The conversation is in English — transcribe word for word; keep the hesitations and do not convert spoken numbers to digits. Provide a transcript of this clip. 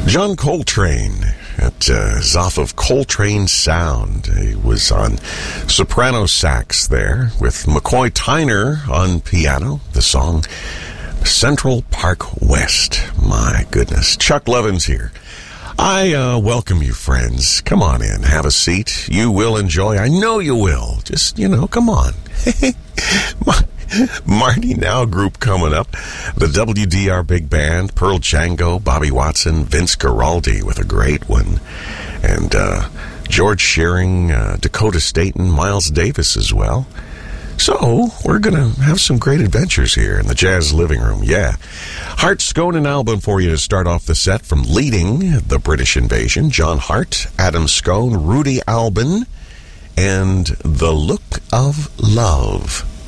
John Coltrane, it uh, is off of Coltrane Sound. He was on soprano sax there with McCoy Tyner on piano. The song Central Park West. My goodness. Chuck Levin's here. I uh, welcome you, friends. Come on in. Have a seat. You will enjoy. I know you will. Just, you know, come on. Marty Now Group coming up. The W D R Big Band, Pearl Django, Bobby Watson, Vince Guaraldi with a great one. And uh, George Shearing, uh, Dakota Staton, Miles Davis as well. So, we're going to have some great adventures here in the Jazz Living Room, yeah. Hart Scone, an album for you to start off the set from leading the British Invasion. John Hart, Adam Scone, Rudy Albin, and The Look of Love.